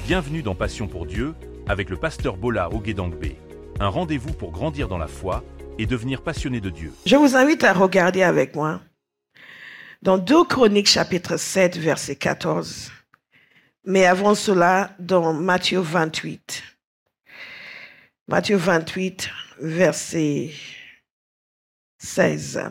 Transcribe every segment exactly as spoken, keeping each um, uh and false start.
Bienvenue dans Passion pour Dieu avec le pasteur Bola Oguedangbe. Un rendez-vous pour grandir dans la foi et devenir passionné de Dieu. Je vous invite à regarder avec moi dans deux Chroniques chapitre sept verset quatorze. Mais avant cela, dans Matthieu vingt-huit. Matthieu vingt-huit verset seize.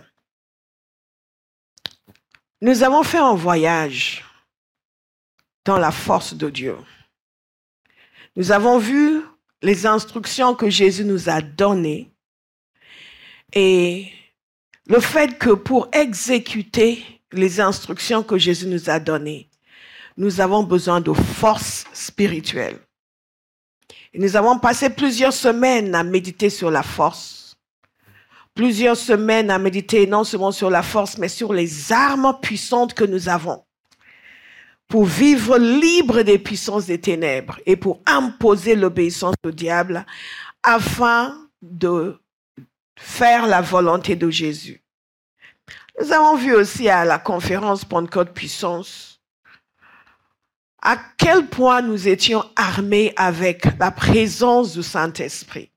Nous avons fait un voyage dans la force de Dieu. Nous avons vu les instructions que Jésus nous a données et le fait que pour exécuter les instructions que Jésus nous a données, nous avons besoin de force spirituelle. Et nous avons passé plusieurs semaines à méditer sur la force, plusieurs semaines à méditer non seulement sur la force, mais sur les armes puissantes que nous avons pour vivre libre des puissances des ténèbres et pour imposer l'obéissance au diable afin de faire la volonté de Jésus. Nous avons vu aussi à la conférence Pentecôte Puissance à quel point nous étions armés avec la présence du Saint-Esprit.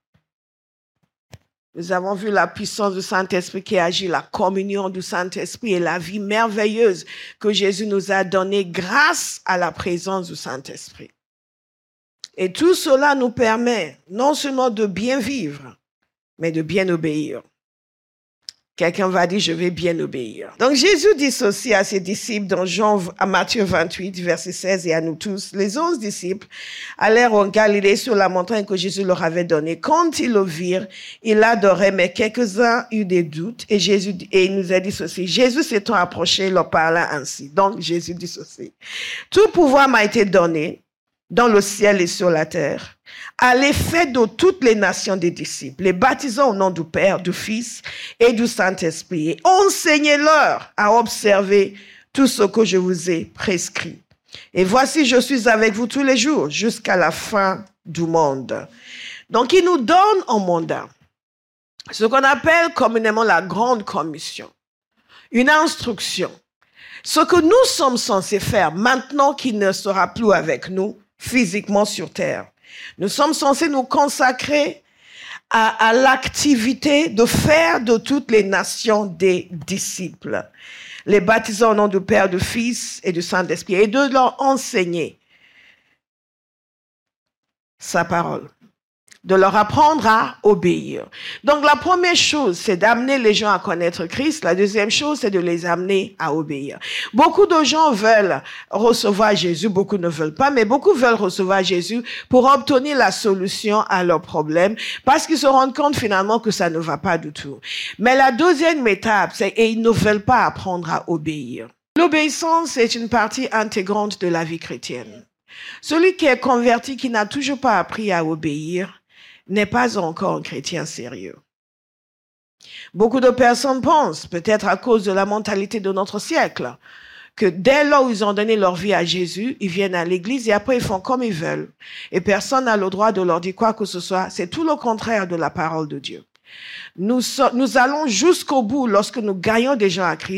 Nous avons vu la puissance du Saint-Esprit qui agit, la communion du Saint-Esprit et la vie merveilleuse que Jésus nous a donnée grâce à la présence du Saint-Esprit. Et tout cela nous permet non seulement de bien vivre, mais de bien obéir. Quelqu'un va dire, je vais bien obéir. Donc Jésus dit ceci à ses disciples dans Jean, à Matthieu vingt-huit, verset seize, et à nous tous. Les onze disciples allèrent en Galilée sur la montagne que Jésus leur avait donnée. Quand ils le virent, ils l'adoraient, mais quelques-uns eurent des doutes. Et Jésus, et il nous a dit ceci. Jésus s'étant approché, leur parla ainsi. Donc Jésus dit ceci. Tout pouvoir m'a été donné dans le ciel et sur la terre. Allez, faites de toutes les nations des disciples, les baptisant au nom du Père, du Fils et du Saint-Esprit, et enseignez-leur à observer tout ce que je vous ai prescrit. Et voici, je suis avec vous tous les jours, jusqu'à la fin du monde. Donc, il nous donne un mandat, ce qu'on appelle communément la grande commission, une instruction, ce que nous sommes censés faire maintenant qu'il ne sera plus avec nous physiquement sur terre. Nous sommes censés nous consacrer à, à l'activité de faire de toutes les nations des disciples, les baptisant au nom du Père, du Fils et du Saint-Esprit, et de leur enseigner sa parole, de leur apprendre à obéir. Donc la première chose, c'est d'amener les gens à connaître Christ. La deuxième chose, c'est de les amener à obéir. Beaucoup de gens veulent recevoir Jésus, beaucoup ne veulent pas, mais beaucoup veulent recevoir Jésus pour obtenir la solution à leurs problèmes, parce qu'ils se rendent compte finalement que ça ne va pas du tout. Mais la deuxième étape, c'est et ils ne veulent pas apprendre à obéir. L'obéissance est une partie intégrante de la vie chrétienne. Celui qui est converti, qui n'a toujours pas appris à obéir, n'est pas encore un chrétien sérieux. Beaucoup de personnes pensent, peut-être à cause de la mentalité de notre siècle, que dès lors où ils ont donné leur vie à Jésus, ils viennent à l'église et après ils font comme ils veulent. Et personne n'a le droit de leur dire quoi que ce soit. C'est tout le contraire de la parole de Dieu. Nous, so- nous allons jusqu'au bout lorsque nous gagnons des gens à Christ.